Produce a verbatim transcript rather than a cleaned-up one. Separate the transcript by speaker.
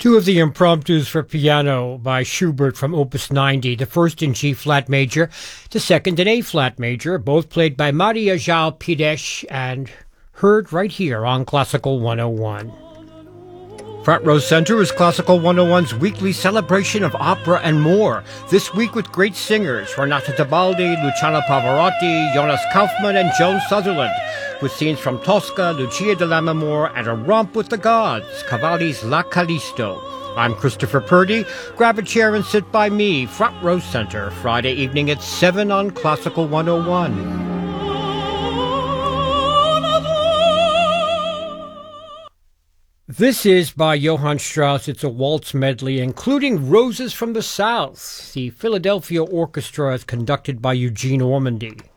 Speaker 1: Two of the impromptus for piano by Schubert from Opus ninety, the first in G-flat major, the second in A-flat major, both played by Maria João Pires and heard right here on Classical one oh one. Front Row Center is Classical one oh one's weekly celebration of opera and more. This week with great singers, Renata Tebaldi, Luciano Pavarotti, Jonas Kaufmann, and Joan Sutherland, with scenes from Tosca, Lucia di Lammermoor, and a romp with the gods, Cavalli's La Callisto. I'm Christopher Purdy. Grab a chair and sit by me, Front Row Center, Friday evening at seven on Classical one oh one. This is by Johann Strauss. It's a waltz medley, including Roses from the South. The Philadelphia Orchestra is conducted by Eugene Ormandy.